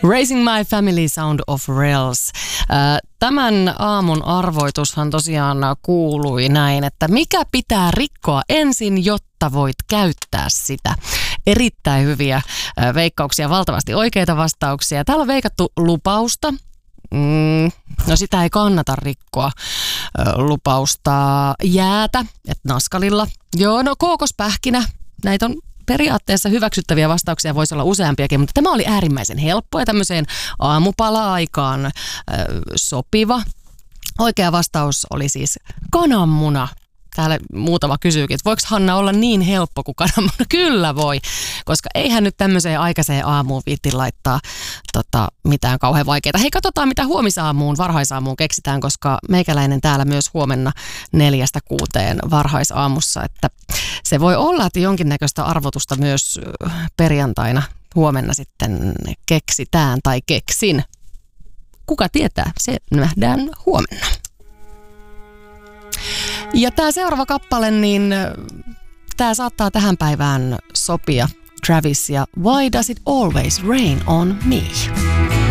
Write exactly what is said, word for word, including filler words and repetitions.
Raising My Family, Sound of Rails. Tämän aamun arvoitushan tosiaan kuului näin, että mikä pitää rikkoa ensin, jotta voit käyttää sitä. Erittäin hyviä veikkauksia, valtavasti oikeita vastauksia. Täällä on veikattu lupausta. Mm, no sitä ei kannata rikkoa. Lupausta jäätä, että naskalilla. Joo, no kookospähkinä. Näitä on periaatteessa hyväksyttäviä vastauksia, voisi olla useampiakin, mutta tämä oli äärimmäisen helppo ja tämmöiseen aamupala-aikaan ö, sopiva. Oikea vastaus oli siis kananmuna. Täällä muutama kysyykin, että voiko Hanna olla niin helppo kuin kananmuna? Kyllä voi, koska eihän nyt tämmöiseen aikaiseen aamuun viitti laittaa tota, mitään kauhean vaikeaa. Hei, katsotaan mitä huomisaamuun, varhaisaamuun keksitään, koska meikäläinen täällä myös huomenna neljästä kuuteen varhaisaamussa. Että se voi olla, että jonkinnäköistä arvotusta myös perjantaina huomenna sitten keksitään tai keksin. Kuka tietää, se nähdään huomenna. Ja tämä seuraava kappale, niin tämä saattaa tähän päivään sopia. Travis ja Why Does It Always Rain on Me?